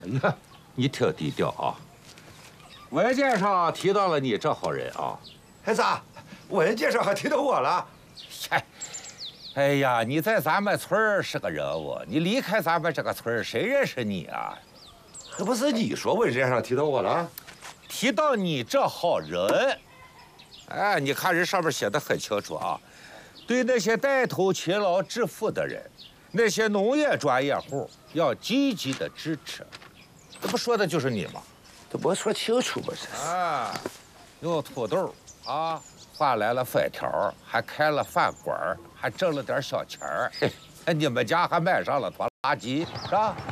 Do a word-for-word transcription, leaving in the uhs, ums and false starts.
哎呀，你挺低调啊！文件上提到了你这号人啊。 哎咋？文件上还提到我了？ 嗨，哎呀，你在咱们村儿是个人物，你离开咱们这个村儿，谁认识你啊？ 可不是你说文件上提到我了？ 提到你这号人，哎，你看人上面写的很清楚啊，对那些带头勤劳致富的人，那些农业专业户要积极的支持。这不说的就是你吗？ 这没说清楚吗？这是啊，用土豆啊换来了粉条，还开了饭馆，还挣了点小钱儿。哎，你们家还买上了拖拉机，是吧？